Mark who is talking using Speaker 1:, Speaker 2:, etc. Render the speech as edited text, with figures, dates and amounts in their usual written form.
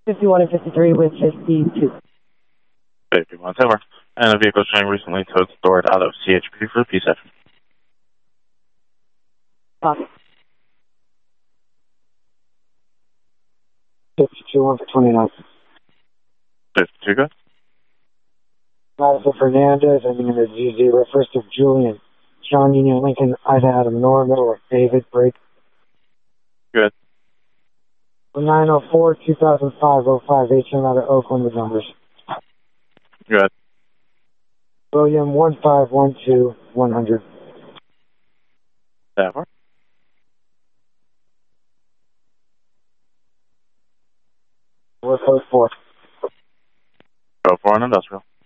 Speaker 1: 51 and 53 with 52.
Speaker 2: 51, over. And the vehicle showing recently towed stored out of CHP for the P7.
Speaker 1: Copy.
Speaker 3: 52, 1 for 29.
Speaker 2: 52, good.
Speaker 3: Madison Fernandez, ending in the Z0, first of Julian. John Union Lincoln, Ida Adam Nora, middle of David, break.
Speaker 2: Good.
Speaker 3: 904, 2005, 05, HM out of Oakland with numbers.
Speaker 2: Good.
Speaker 3: William 1512, 100.
Speaker 2: 4.
Speaker 3: We're code 4.
Speaker 2: Go for an industrial.